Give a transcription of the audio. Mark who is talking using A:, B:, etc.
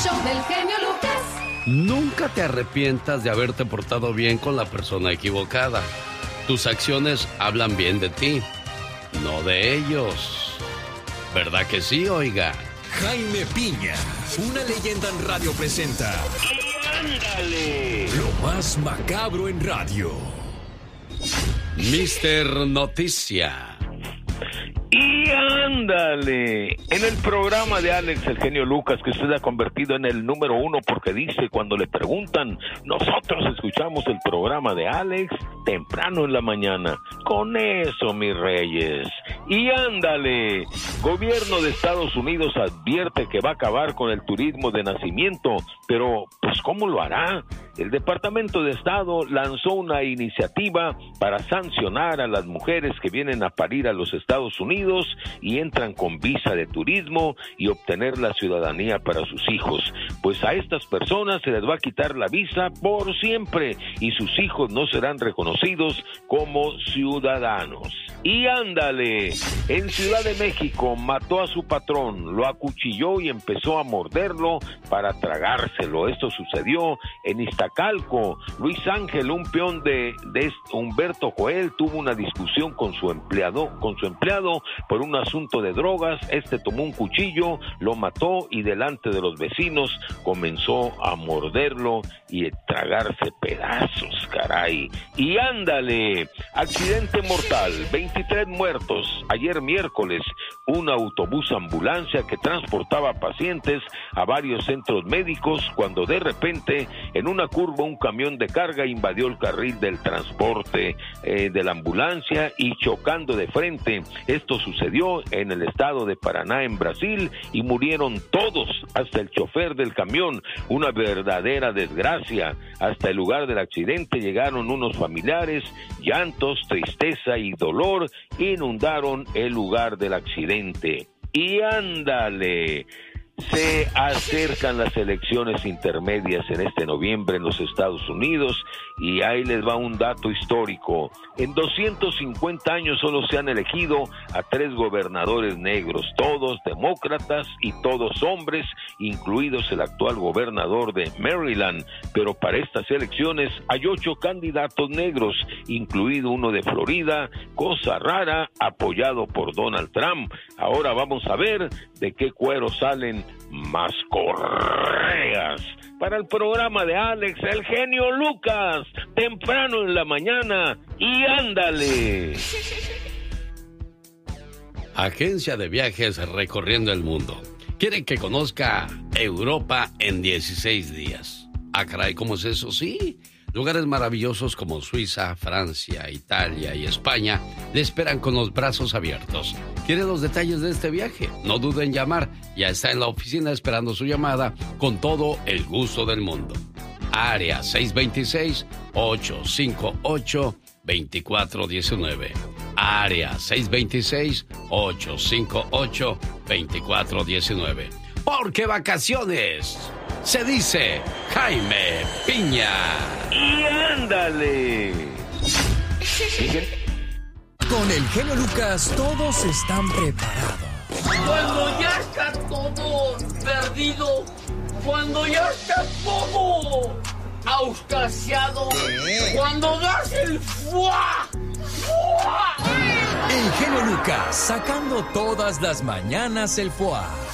A: Show del genio Lucas.
B: Nunca te arrepientas de haberte portado bien con la persona equivocada. Tus acciones hablan bien de ti, no de ellos. ¿Verdad que sí, oiga?
C: Jaime Piña, una leyenda en radio presenta. ¡Y ándale! Lo más macabro en radio.
B: Mister Noticia.
D: Y ándale, en el programa de Alex, el genio Lucas, que usted ha convertido en el número 1 porque dice cuando le preguntan, nosotros escuchamos el programa de Alex temprano en la mañana. Con eso, mis reyes. Y ándale, gobierno de Estados Unidos advierte que va a acabar con el turismo de nacimiento, pero pues ¿cómo lo hará? El Departamento de Estado lanzó una iniciativa para sancionar a las mujeres que vienen a parir a los Estados Unidos y entran con visa de turismo y obtener la ciudadanía para sus hijos. Pues a estas personas se les va a quitar la visa por siempre y sus hijos no serán reconocidos como ciudadanos. Y ándale, en Ciudad de México mató a su patrón, lo acuchilló y empezó a morderlo para tragárselo. Esto sucedió en Iztacalco. Luis Ángel, un peón de Humberto Joel, tuvo una discusión con su empleado por un asunto de drogas. Este tomó un cuchillo, lo mató y delante de los vecinos comenzó a morderlo y a tragarse pedazos, caray. Y ándale, accidente mortal, 23 muertos. Ayer miércoles, un autobús ambulancia que transportaba pacientes a varios centros médicos cuando de repente en una curva un camión de carga invadió el carril del transporte de la ambulancia y chocando de frente. Esto sucedió en el estado de Paraná, en Brasil, y murieron todos, hasta el chofer del camión. Una verdadera desgracia. Hasta el lugar del accidente llegaron unos familiares, llantos, tristeza y dolor inundaron el lugar del accidente. Y ándale, se acercan las elecciones intermedias en este noviembre en los Estados Unidos y ahí les va un dato histórico. En 250 años solo se han elegido a 3 gobernadores negros, todos demócratas y todos hombres, incluidos el actual gobernador de Maryland. Pero para estas elecciones hay 8 candidatos negros, incluido uno de Florida, cosa rara, apoyado por Donald Trump. Ahora vamos a ver de qué cuero salen más correas. Para el programa de Alex, el genio Lucas, temprano en la mañana, y ándale.
B: Agencia de viajes recorriendo el mundo. Quiere que conozca Europa en 16 días. Ah, caray, ¿cómo es eso? Sí. Lugares maravillosos como Suiza, Francia, Italia y España le esperan con los brazos abiertos. ¿Quiere los detalles de este viaje? No duden en llamar. Ya está en la oficina esperando su llamada con todo el gusto del mundo. Área 626-858-2419. Área 626-858-2419. Porque vacaciones se dice Jaime Piña.
D: Y ándale.
C: Con el genio Lucas todos están preparados.
E: Cuando ya está todo perdido, cuando ya está todo auscasiado, cuando das el fuá.
C: El genio Lucas sacando todas las mañanas el fuá.